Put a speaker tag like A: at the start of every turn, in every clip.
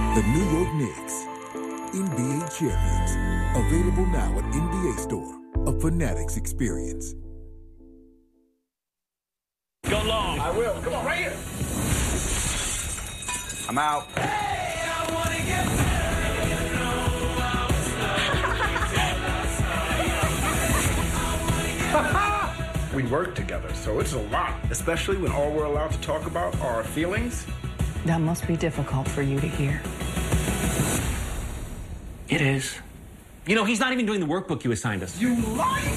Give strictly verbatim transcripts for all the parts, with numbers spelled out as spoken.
A: The New York Knicks, N B A champions. Available now at N B A Store, a Fanatics experience.
B: Go long.
C: I will. Come on, right here.
B: I'm out.
C: Hey, I want to get better. You know, we work together, so it's a lot, especially when all we're allowed to talk about are our feelings.
D: That must be difficult for you to hear.
B: It is. You know, he's not even doing the workbook you assigned us.
C: You lying?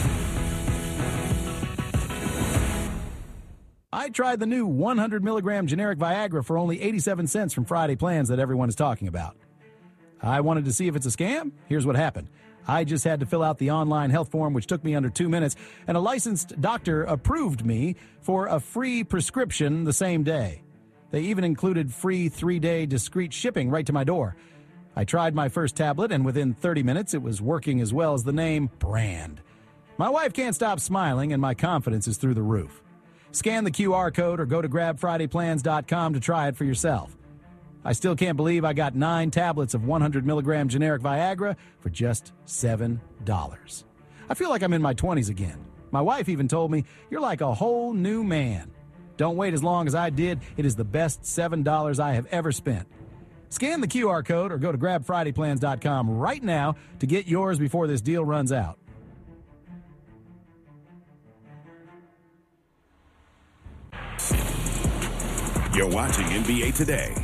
E: I tried the new one hundred milligram generic Viagra for only eighty-seven cents from Friday Plans that everyone is talking about. I wanted to see if it's a scam. Here's what happened. I just had to fill out the online health form, which took me under two minutes, and a licensed doctor approved me for a free prescription the same day. They even included free three-day discreet shipping right to my door. I tried my first tablet, and within thirty minutes, it was working as well as the name brand. My wife can't stop smiling, and my confidence is through the roof. Scan the Q R code or go to grab friday plans dot com to try it for yourself. I still can't believe I got nine tablets of one hundred milligram generic Viagra for just seven dollars. I feel like I'm in my twenties again. My wife even told me, "You're like a whole new man." Don't wait as long as I did. It is the best seven dollars I have ever spent. Scan the Q R code or go to grab friday plans dot com right now to get yours before this deal runs out.
F: You're watching N B A Today.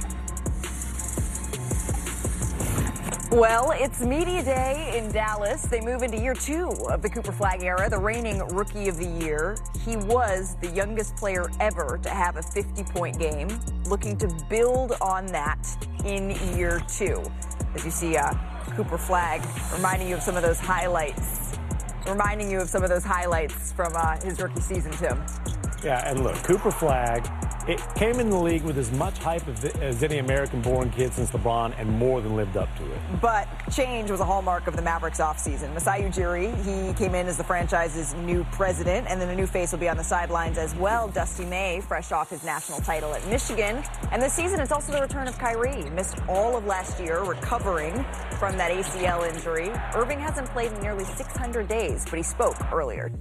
G: Well, it's media day in Dallas. They move into year two of the Cooper Flagg era, the reigning Rookie of the Year. He was the youngest player ever to have a fifty-point game, looking to build on that in year two. As you see, uh, Cooper Flagg reminding you of some of those highlights, reminding you of some of those highlights from uh, his rookie season, Tim.
H: Yeah, and look, Cooper Flagg, it came in the league with as much hype as any American-born kid since LeBron and more than lived up to it.
G: But change was a hallmark of the Mavericks offseason. Masai Ujiri, he came in as the franchise's new president, and then a new face will be on the sidelines as well. Dusty May, fresh off his national title at Michigan. And this season, it's also the return of Kyrie. Missed all of last year, recovering from that A C L injury. Irving hasn't played in nearly six hundred days, but he spoke earlier.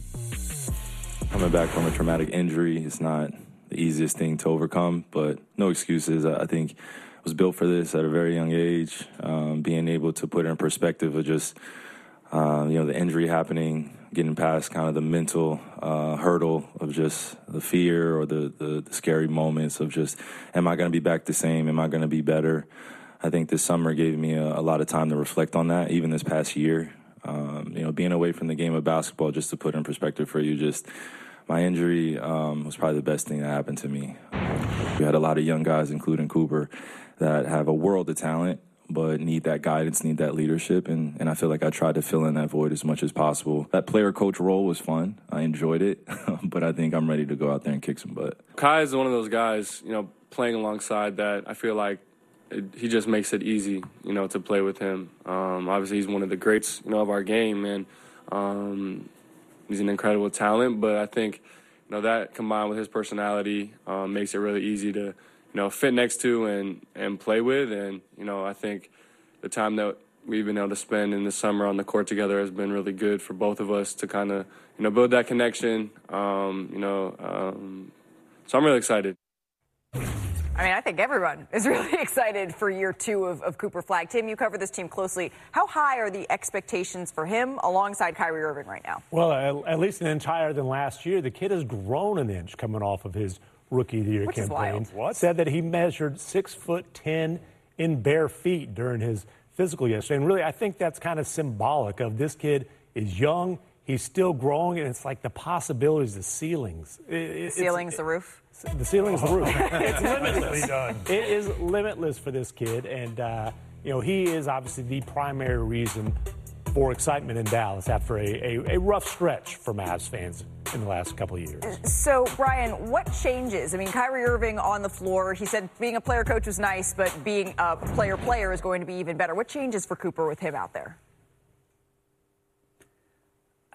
I: Coming back from a traumatic injury, it's not the easiest thing to overcome, but no excuses. I think I was built for this at a very young age. Um, being able to put it in perspective of just, uh, you know, the injury happening, getting past kind of the mental uh, hurdle of just the fear or the, the, the scary moments of just, am I going to be back the same? Am I going to be better? I think this summer gave me a, a lot of time to reflect on that, even this past year. Um, you know, being away from the game of basketball, just to put it in perspective for you, just my injury um, was probably the best thing that happened to me. We had a lot of young guys, including Cooper, that have a world of talent, but need that guidance, need that leadership, and, and I feel like I tried to fill in that void as much as possible. That player-coach role was fun. I enjoyed it, but I think I'm ready to go out there and kick some butt.
J: Kai is one of those guys, you know, playing alongside that I feel like it, he just makes it easy, you know, to play with him. Um, obviously, he's one of the greats, you know, of our game, and um, he's an incredible talent. But I think, you know, that combined with his personality um, makes it really easy to, you know, fit next to and, and play with. And, you know, I think the time that we've been able to spend in the summer on the court together has been really good for both of us to kind of, you know, build that connection, um, you know. Um, so I'm really excited.
G: I mean, I think everyone is really excited for year two of, of Cooper Flagg. Tim, you cover this team closely. How high are the expectations for him alongside Kyrie Irving right now?
H: Well, at, at least an inch higher than last year. The kid has grown an inch coming off of his Rookie of the Year
G: Which
H: campaign.
G: is wild. What?
H: Said that he measured six foot ten in bare feet during his physical yesterday. And really, I think that's kind of symbolic of this kid is young, he's still growing, and it's like the possibilities, the ceilings. It,
G: the ceiling's the roof?
H: The ceiling's the roof. It's limitless. It is limitless for this kid, and uh, you know, he is obviously the primary reason for excitement in Dallas after a, a, a rough stretch for Mavs fans in the last couple of years.
G: So, Brian, what changes? I mean, Kyrie Irving on the floor, he said being a player coach was nice, but being a player player is going to be even better. What changes for Cooper with him out there?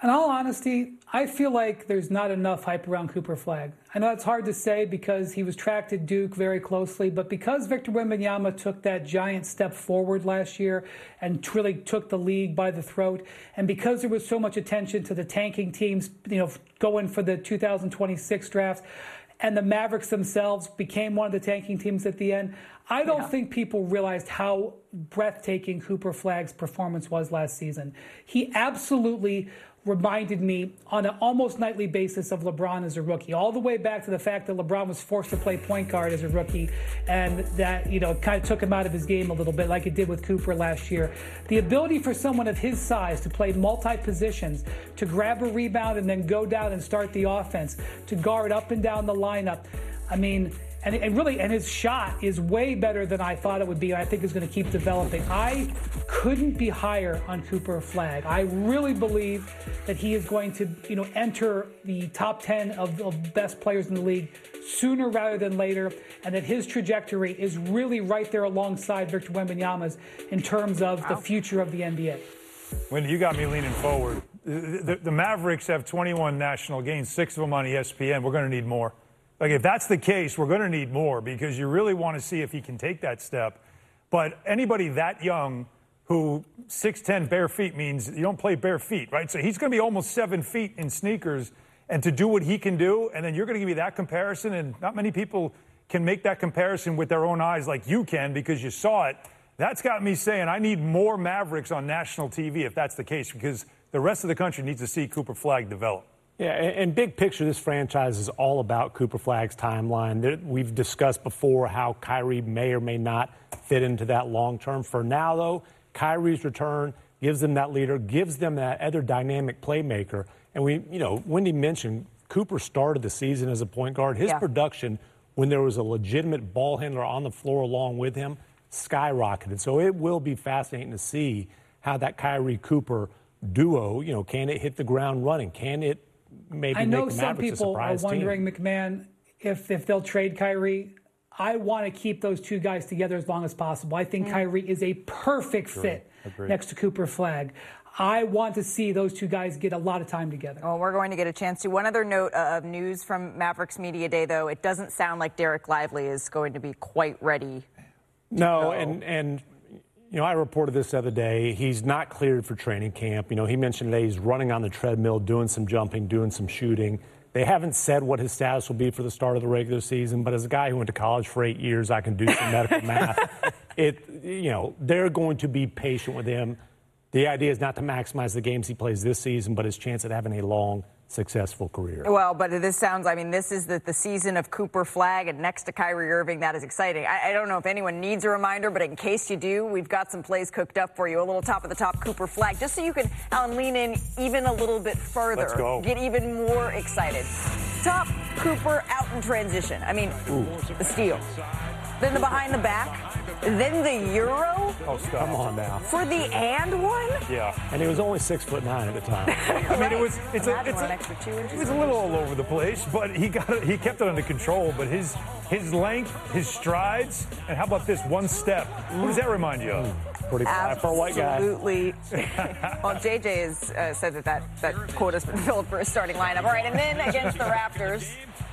K: In all honesty, I feel like there's not enough hype around Cooper Flagg. I know it's hard to say because he was tracked at Duke very closely, but because Victor Wembanyama took that giant step forward last year and really took the league by the throat, and because there was so much attention to the tanking teams, you know, going for the two thousand twenty-six draft, and the Mavericks themselves became one of the tanking teams at the end, I don't yeah. think people realized how breathtaking Cooper Flagg's performance was last season. He absolutely reminded me on an almost nightly basis of LeBron as a rookie, all the way back to the fact that LeBron was forced to play point guard as a rookie, and that, you know, kind of took him out of his game a little bit like it did with Cooper last year. The ability for someone of his size to play multi-positions, to grab a rebound and then go down and start the offense, to guard up and down the lineup. I mean, And, and really, and his shot is way better than I thought it would be. And I think is going to keep developing. I couldn't be higher on Cooper Flagg. I really believe that he is going to, you know, enter the top ten of, of best players in the league sooner rather than later, and that his trajectory is really right there alongside Victor Wembanyama's in terms of wow. the future of the N B A.
L: Wendy, you got me leaning forward. The, the, the Mavericks have twenty-one national games, six of them on E S P N. We're going to need more. Like, if that's the case, we're going to need more because you really want to see if he can take that step. But anybody that young who six ten bare feet means you don't play bare feet, right? So he's going to be almost seven feet in sneakers, and to do what he can do, and then you're going to give me that comparison, and not many people can make that comparison with their own eyes like you can because you saw it. That's got me saying I need more Mavericks on national T V if that's the case, because the rest of the country needs to see Cooper Flagg develop.
H: Yeah, and big picture, this franchise is all about Cooper Flagg's timeline. We've discussed before how Kyrie may or may not fit into that long term. For now, though, Kyrie's return gives them that leader, gives them that other dynamic playmaker. And we, you know, Wendy mentioned Cooper started the season as a point guard. His yeah. production, when there was a legitimate ball handler on the floor along with him, skyrocketed. So it will be fascinating to see how that Kyrie Cooper duo, you know, can it hit the ground running? Can it maybe
K: I know
H: make the
K: some
H: Mavericks
K: people
H: a
K: are
H: surprise
K: wondering,
H: team?
K: McMahon, if if they'll trade Kyrie. I want to keep those two guys together as long as possible. I think mm. Kyrie is a perfect
H: Agreed.
K: fit
H: Agreed.
K: next to Cooper Flagg. I want to see those two guys get a lot of time together.
G: Well, we're going to get a chance to. One other note of news from Mavericks Media Day, though. It doesn't sound like Derek Lively is going to be quite ready.
H: No,
G: go.
H: and, and, you know, I reported this the other day. He's not cleared for training camp. You know, he mentioned that he's running on the treadmill, doing some jumping, doing some shooting. They haven't said what his status will be for the start of the regular season, but as a guy who went to college for eight years, I can do some medical math. It, you know, they're going to be patient with him. The idea is not to maximize the games he plays this season, but his chance at having a long, successful career.
G: Well, but this sounds, I mean, this is the, the season of Cooper Flagg, and next to Kyrie Irving, that is exciting. I, I don't know if anyone needs a reminder, but in case you do, we've got some plays cooked up for you. A little top of the top Cooper Flagg, just so you can, Alan, lean in even a little bit further.
H: Let's go.
G: Get even more excited. Top Cooper out in transition. I mean, Ooh. the steal. Then the behind the back. Then the Euro.
H: Oh, stop. Come on now.
G: For the and one?
H: Yeah. And he was only six foot nine at the time.
L: I mean, it was it's a, it's
G: an
L: a,
G: extra two inches.
L: It was a little all over the place, but he got it, he kept it under control. But his his length, his strides, and how about this one step? What does that remind you of?
H: Mm. Pretty fly for a white guy.
G: Absolutely. Well, J J has uh, said that, that that quote has been filled for a starting lineup. All right, and then against the Raptors.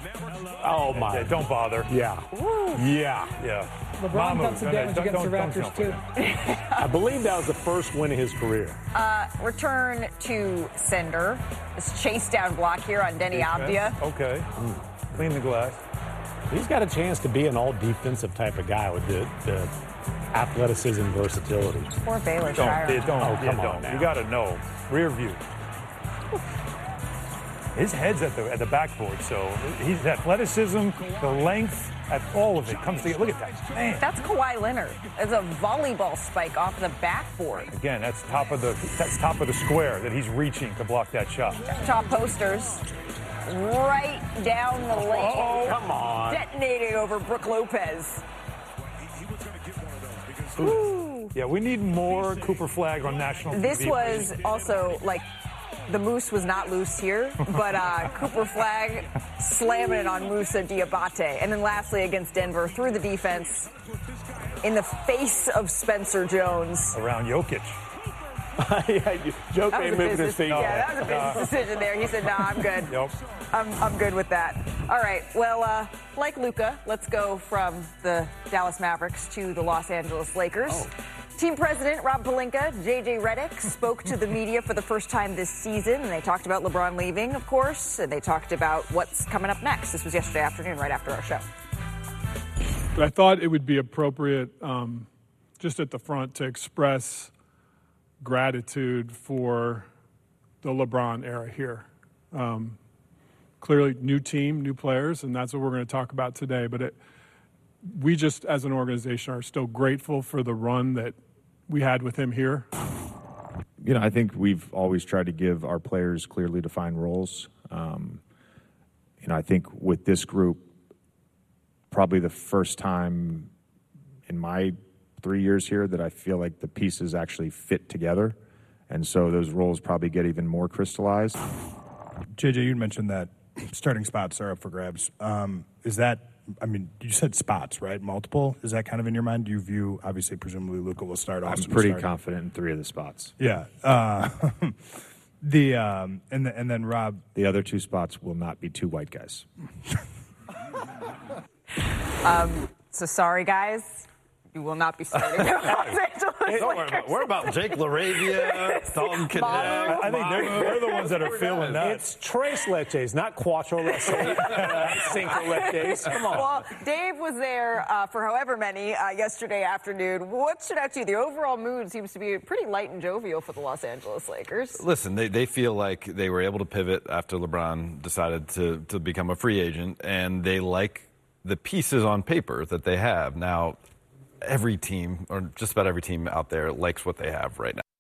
H: Oh, my.
L: Yeah, don't bother.
H: Yeah.
G: Woo.
H: Yeah.
L: Yeah.
K: LeBron
L: Mamu,
K: done some damage
L: don't,
K: against
L: don't,
K: the
L: don't,
K: Raptors, too.
H: I believe that was the first win of his career.
G: Uh, return to sender. This chase down block here on Denny Avdia.
L: Okay. Mm. Clean the glass.
H: He's got a chance to be an all-defensive type of guy with the, the athleticism and versatility.
G: Poor Baylor.
L: Don't,
G: Shire.
L: they don't,
H: oh,
L: yeah,
H: come
L: don't.
H: on now.
L: You got to know. Rear view. His head's at the at the backboard, so he's athleticism, the length, at all of it comes together. Look at that, man.
G: That's Kawhi Leonard. It's a volleyball spike off the backboard.
L: Again, that's top of the that's top of the square that he's reaching to block that shot.
G: Top posters, right down the lane.
H: Oh, come on!
G: Detonating over Brooke Lopez.
L: Ooh. Yeah, we need more Cooper Flagg on national T V.
G: This was also like. The moose was not loose here, but uh, Cooper Flagg slamming it on Moussa Diabate. And then lastly against Denver, through the defense, in the face of Spencer Jones.
L: Around Jokic.
H: yeah, Joe
G: That was
H: ain't
G: a
H: moving his
G: business,
H: feet.
G: yeah, that was a business decision there. He said, "No, I'm good.
L: Yep.
G: I'm, I'm good with that." All right. Well, uh, like Luka, let's go from the Dallas Mavericks to the Los Angeles Lakers. Oh. Team president Rob Pelinka, J J Redick, spoke to the media for the first time this season, and they talked about LeBron leaving, of course, and they talked about what's coming up next. This was yesterday afternoon, right after our show.
M: But I thought it would be appropriate, um, just at the front, to express gratitude for the LeBron era here. Um, clearly, new team, new players, and that's what we're going to talk about today. But it, we just, as an organization, are still grateful for the run that we had with him here.
N: You know, I think we've always tried to give our players clearly defined roles. Um, you know, I think with this group, probably the first time in my three years here that I feel like the pieces actually fit together. And so those roles probably get even more crystallized.
O: J J, you mentioned that starting spots are up for grabs. Um, is that, I mean, you said spots, right? Multiple? Is that kind of in your mind? Do you view, obviously, presumably Luka will start off?
N: I'm pretty confident in three of the spots.
O: Yeah. Uh, the um, and the, and then Rob.
N: The other two spots will not be two white guys.
G: Um, so sorry, guys. You will not be starting. Los Angeles
P: Hey, don't worry about, we're about Jake LaRavia, Dalton Connect.
H: I think they're, they're the ones that are feeling that. It's tres leches, not cuatro leches. Cinco leches. Come on.
G: Well, Dave was there uh, for however many uh, yesterday afternoon. What stood out to you? The overall mood seems to be pretty light and jovial for the Los Angeles Lakers.
P: Listen, they, they feel like they were able to pivot after LeBron decided to, to become a free agent, and they like the pieces on paper that they have. Now, every team, or just about every team out there, likes what they have right now.